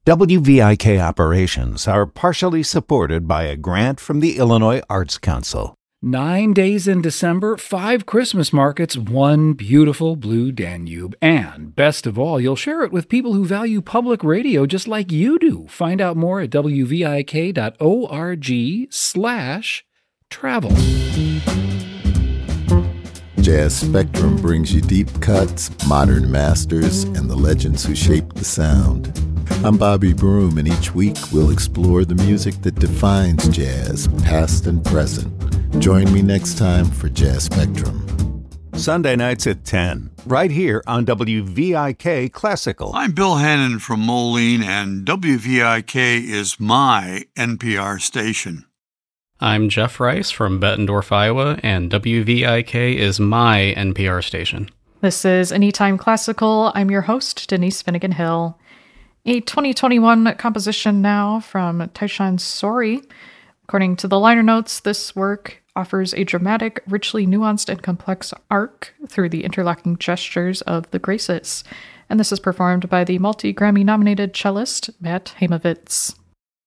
WVIK operations are partially supported by a grant from the Illinois Arts Council. 9 days in December, 5 Christmas markets, 1 beautiful blue Danube. And best of all, you'll share it with people who value public radio just like you do. Find out more at wvik.org/travel. Jazz Spectrum brings you deep cuts, modern masters, and the legends who shaped the sound. I'm Bobby Broom, and each week we'll explore the music that defines jazz, past and present. Join me next time for Jazz Spectrum. Sunday nights at 10, right here on WVIK Classical. I'm Bill Hannon from Moline, and WVIK is my NPR station. I'm Jeff Rice from Bettendorf, Iowa, and WVIK is my NPR station. This is Anytime Classical. I'm your host, Denise Finnegan Hill. A 2021 composition now from Taishan Sori. According to the liner notes, this work offers a dramatic, richly nuanced and complex arc through the interlocking gestures of the Graces. And this is performed by the multi-Grammy-nominated cellist Matt Heimovitz.